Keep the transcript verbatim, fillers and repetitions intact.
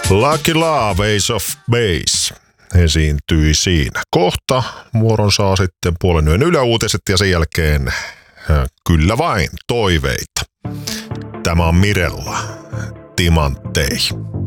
Lucky Love, Ace of Base esiintyi siinä. Kohta vuoron saa sitten puolen yön yläuutiset ja sen jälkeen äh, kyllä vain toiveita. Tämä on Mirella, Timanttei.